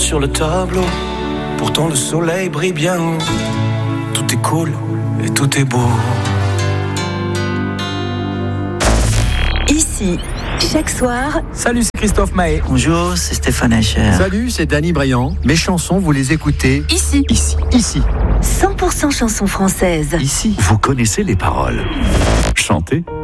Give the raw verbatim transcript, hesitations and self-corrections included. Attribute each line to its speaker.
Speaker 1: sur le tableau. Pourtant le soleil brille bien haut. Tout est cool et tout est beau.
Speaker 2: Ici, chaque soir.
Speaker 3: Salut, c'est Christophe Mahé.
Speaker 4: Bonjour, c'est Stéphane Echer.
Speaker 5: Salut, c'est Danny Briand. Mes chansons, vous les écoutez
Speaker 2: Ici.
Speaker 5: Ici. Ici.
Speaker 2: cent pour cent chansons françaises.
Speaker 5: Ici.
Speaker 6: Vous connaissez les paroles. Chantez.